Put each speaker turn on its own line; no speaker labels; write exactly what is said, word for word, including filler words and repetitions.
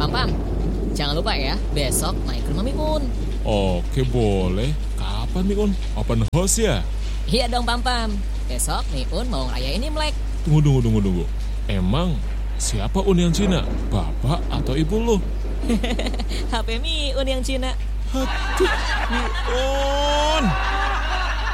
Pam Pam, jangan lupa ya, besok main ke rumah Miun.
Oke, boleh. Kapan Miun? Open house ya?
Iya dong Pam Pam, besok Miun mau ngerayain Imlek.
Tunggu, tunggu, tunggu, tunggu. Emang siapa Un yang Cina? Bapak atau ibu lu?
H P Miun yang Cina.
Hati, Miun.